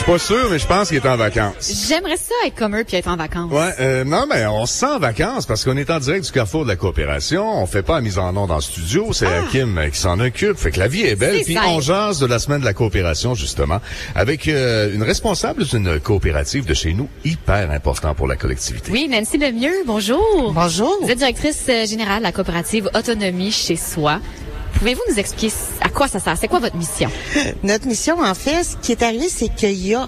suis pas sûr, mais je pense qu'il est en vacances. J'aimerais ça être comme eux puis être en vacances. Ouais, non, mais on se sent en vacances parce qu'on est en direct du Carrefour de la Coopération. On fait pas la mise en onde dans le studio. C'est Hakim qui s'en occupe. Fait que la vie est belle. Puis on jase de la semaine de la coopération, justement, avec une responsable d'une coopérative de chez nous, hyper important pour la collectivité. Oui, Nancy Lemieux, bonjour. Bonjour. Vous êtes directrice générale de la coopérative Autonomie chez soi. Pouvez-vous nous expliquer à quoi ça sert? C'est quoi votre mission? Notre mission, en fait, ce qui est arrivé, c'est qu'il y a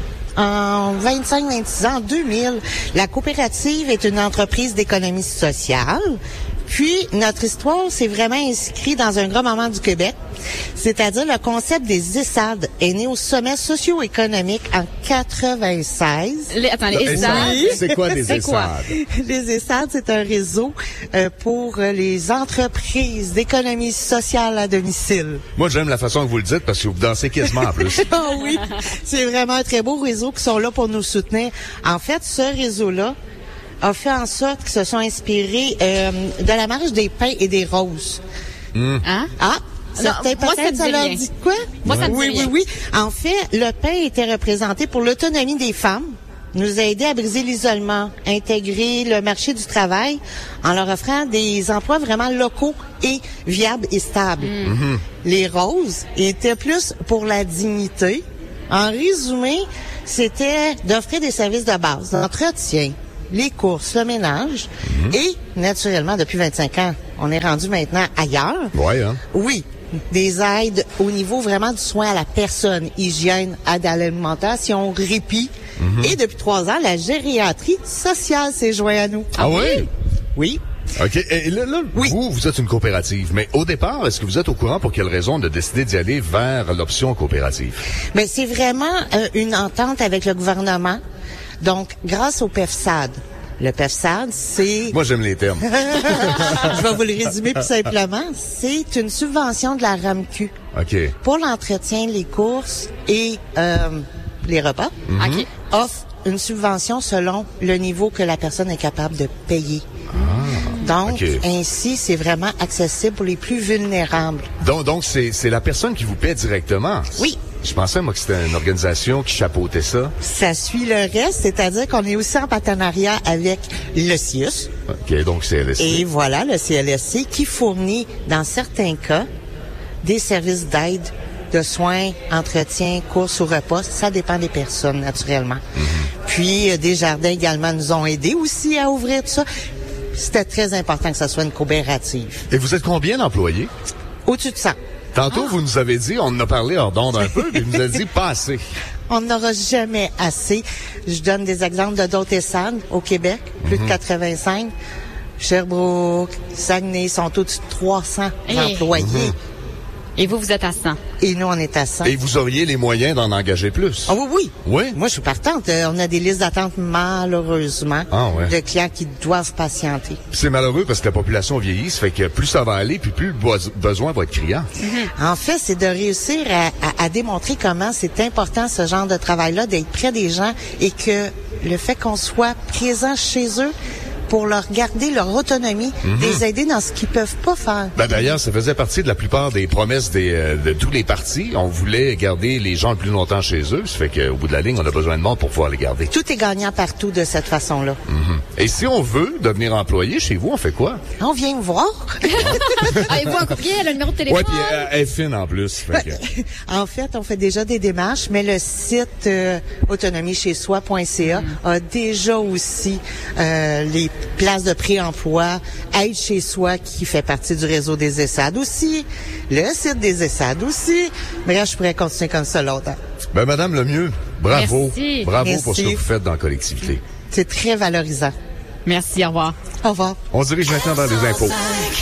en 25-26 ans, en 2000, la coopérative est une entreprise d'économie sociale. Puis, notre histoire s'est vraiment inscrite dans un grand moment du Québec. C'est-à-dire, le concept des ESSAD est né au sommet socio-économique en 96. Les ESSAD? C'est quoi des ESSAD? Les ESSAD, c'est un réseau pour les entreprises d'économie sociale à domicile. Moi, j'aime la façon que vous le dites parce que vous dansez quasiment en plus. Ah oui, c'est vraiment un très beau réseau qui sont là pour nous soutenir. En fait, ce réseau-là a fait en sorte qu'ils se sont inspirés de la marche des pins et des roses. Hein? Ah! Peut-être ça leur dit quoi? Moi, ça me dit rien. Oui. En fait, le pain était représenté pour l'autonomie des femmes, nous a aidé à briser l'isolement, intégrer le marché du travail en leur offrant des emplois vraiment locaux et viables et stables. Les roses étaient plus pour la dignité. En résumé, c'était d'offrir des services de base, d'entretien, les courses, le ménage. Et, naturellement, depuis 25 ans, on est rendu maintenant ailleurs. Ouais, hein? Oui. Des aides au niveau vraiment du soin à la personne, hygiène, aide à l'alimentation, répit. Et depuis 3 ans, la gériatrie sociale s'est jointe à nous. Ah oui? Oui. OK. Et là, Oui. vous êtes une coopérative. Mais au départ, est-ce que vous êtes au courant pour quelle raison de décider d'y aller vers l'option coopérative? Mais c'est vraiment une entente avec le gouvernement. Donc, grâce au PEFSAD. Le PEFSAD, c'est... Moi, j'aime les termes. Je vais vous le résumer plus simplement. C'est une subvention de la RAMQ. OK. Pour l'entretien, les courses et les repas. OK. Offre une subvention selon le niveau que la personne est capable de payer. Donc, OK. ainsi, c'est vraiment accessible pour les plus vulnérables. Donc c'est la personne qui vous paie directement? Oui. Je pensais, moi, que c'était une organisation qui chapeautait ça. Ça suit le reste, c'est-à-dire qu'on est aussi en partenariat avec le CIUS. OK, donc CLSC. Et voilà, le CLSC qui fournit, dans certains cas, des services d'aide, de soins, entretien, courses ou repas. Ça dépend des personnes, naturellement. Puis, Desjardins également nous ont aidés aussi à ouvrir tout ça. C'était très important que ça soit une coopérative. Et vous êtes combien d'employés? Au-dessus de 100. Tantôt, vous nous avez dit, on en a parlé hors d'onde un peu, mais vous nous avez dit pas assez. On n'aura jamais assez. Je donne des exemples de d'autres ESSAD au Québec, plus de 85. Sherbrooke, Saguenay sont au-dessus de 300 employés. Et vous êtes à 100. Et nous, on est à 100. Et vous auriez les moyens d'en engager plus? Ah oui. Oui? Moi, je suis partante. On a des listes d'attente, malheureusement, de clients qui doivent patienter. C'est malheureux parce que la population vieillit, ça fait que plus ça va aller, puis plus le besoin va être criant. En fait, c'est de réussir à démontrer comment c'est important, ce genre de travail-là, d'être près des gens et que le fait qu'on soit présent chez eux pour leur garder leur autonomie, les aider dans ce qu'ils peuvent pas faire. Ben d'ailleurs, ça faisait partie de la plupart des promesses de tous les partis. On voulait garder les gens le plus longtemps chez eux. Ça fait qu'au bout de la ligne, on a besoin de monde pour pouvoir les garder. Tout est gagnant partout de cette façon-là. Et si on veut devenir employé chez vous, on fait quoi? On vient me voir. Avez-vous un courriel, un numéro de téléphone? Ouais, puis elle est fine en plus. Fait que... En fait, on fait déjà des démarches, mais le site autonomiechezsoi.ca a déjà aussi les places de pré-emploi, aide chez soi qui fait partie du réseau des ESSAD aussi, le site des ESSAD aussi. Bref, je pourrais continuer comme ça longtemps. Ben, Madame Lemieux, bravo. Merci. Bravo Merci. pour ce que vous faites dans la collectivité. C'est très valorisant. Merci, au revoir. Au revoir. On se dirige maintenant vers les infos.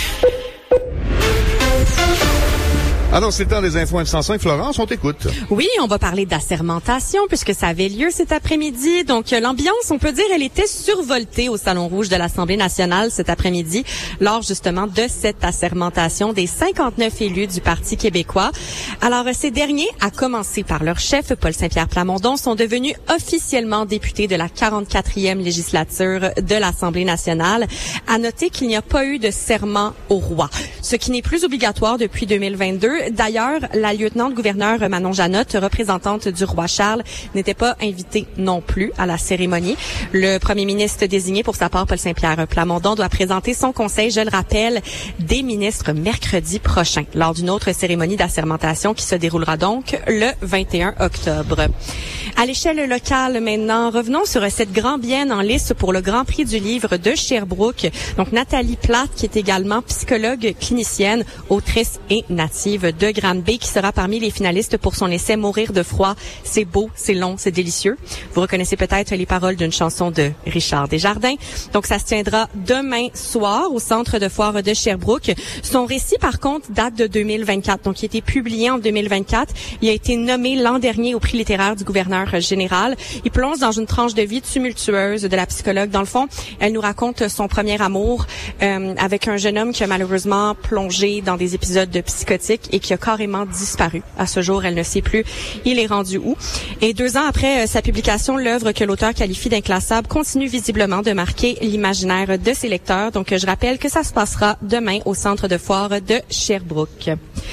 Alors, c'est le temps des infos M105. Florence, on t'écoute. Oui, on va parler d'assermentation puisque ça avait lieu cet après-midi. Donc, l'ambiance, on peut dire, elle était survoltée au Salon Rouge de l'Assemblée nationale cet après-midi lors justement de cette assermentation des 59 élus du Parti québécois. Alors, ces derniers, à commencer par leur chef, Paul Saint-Pierre Plamondon, sont devenus officiellement députés de la 44e législature de l'Assemblée nationale. À noter qu'il n'y a pas eu de serment au roi, ce qui n'est plus obligatoire depuis 2022. D'ailleurs, la lieutenant-gouverneur Manon Janotte, représentante du roi Charles, n'était pas invitée non plus à la cérémonie. Le premier ministre désigné pour sa part, Paul Saint-Pierre Plamondon, doit présenter son conseil, je le rappelle, des ministres mercredi prochain, lors d'une autre cérémonie d'assermentation qui se déroulera donc le 21 octobre. À l'échelle locale maintenant, revenons sur cette Grand-Bienne en lice pour le Grand Prix du livre de Sherbrooke. Donc Nathalie Platt, qui est également psychologue clinicienne, autrice et native de Granby, qui sera parmi les finalistes pour son essai Mourir de froid. C'est beau, c'est long, c'est délicieux. Vous reconnaissez peut-être les paroles d'une chanson de Richard Desjardins. Donc ça se tiendra demain soir au centre de foire de Sherbrooke. Son récit, par contre, date de 2024. Donc il a été publié en 2024. Il a été nommé l'an dernier au prix littéraire du gouverneur général. Il plonge dans une tranche de vie tumultueuse de la psychologue. Dans le fond, elle nous raconte son premier amour avec un jeune homme qui a malheureusement plongé dans des épisodes de psychotiques et qui a carrément disparu. À ce jour, elle ne sait plus il est rendu où. Et 2 ans après sa publication, l'œuvre que l'auteur qualifie d'inclassable continue visiblement de marquer l'imaginaire de ses lecteurs. Donc, je rappelle que ça se passera demain au centre de foire de Sherbrooke.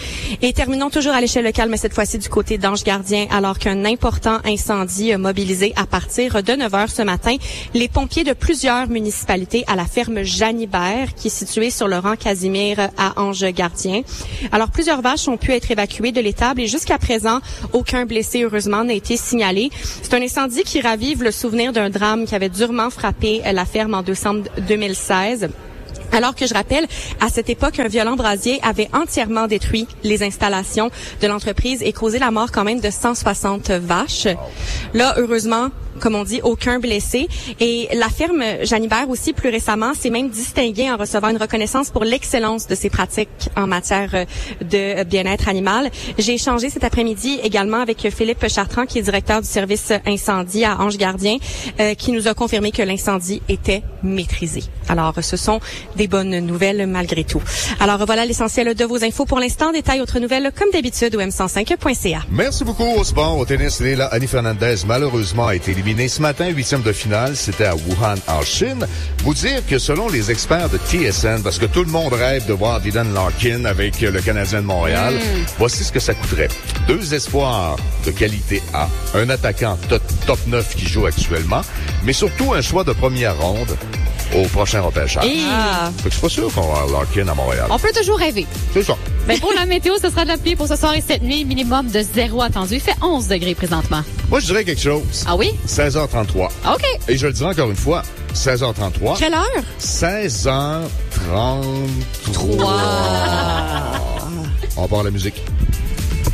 Et terminons toujours à l'échelle locale, mais cette fois-ci du côté d'Ange-Gardien, alors qu'un important incendie a mobilisé à partir de 9 heures ce matin les pompiers de plusieurs municipalités à la ferme Janibert, qui est située sur le rang Casimir à Ange-Gardien. Alors, plusieurs vaches ont pu être évacuées de l'étable et jusqu'à présent, aucun blessé, heureusement, n'a été signalé. C'est un incendie qui ravive le souvenir d'un drame qui avait durement frappé la ferme en décembre 2016. Alors que je rappelle, à cette époque, un violent brasier avait entièrement détruit les installations de l'entreprise et causé la mort quand même de 160 vaches. Là, heureusement, comme on dit, aucun blessé. Et la ferme Janibert aussi, plus récemment, s'est même distinguée en recevant une reconnaissance pour l'excellence de ses pratiques en matière de bien-être animal. J'ai échangé cet après-midi également avec Philippe Chartrand, qui est directeur du service incendie à Ange-Gardien, qui nous a confirmé que l'incendie était maîtrisé. Alors, ce sont des bonnes nouvelles malgré tout. Alors, voilà l'essentiel de vos infos pour l'instant. Détails, autres nouvelles, comme d'habitude, au m105.ca. Merci beaucoup au sport. Au tennis, Leila Annie Fernandez, malheureusement, a été éliminée ce matin, 8e de finale. C'était à Wuhan, en Chine. Vous dire que selon les experts de TSN, parce que tout le monde rêve de voir Dylan Larkin avec le Canadien de Montréal, voici ce que ça coûterait. 2 espoirs de qualité A, un attaquant top 9 qui joue actuellement, mais surtout un choix de première ronde au prochain repêchage. Fait que je suis pas sûr qu'on va avoir Larkin à Montréal. On peut toujours rêver. C'est ça. Ben pour la météo, ce sera de la pluie pour ce soir et cette nuit. Minimum de 0 attendu. Il fait 11 degrés présentement. Moi, je dirais quelque chose. Ah oui? 16h33. OK. Et je le dis encore une fois, 16h33. Quelle heure? 16h33. On part la musique.